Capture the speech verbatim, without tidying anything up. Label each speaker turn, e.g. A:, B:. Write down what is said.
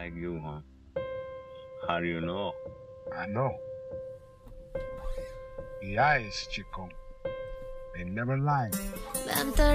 A: like you, huh? How do you know?
B: I know. The eyes, Chico. They never lie.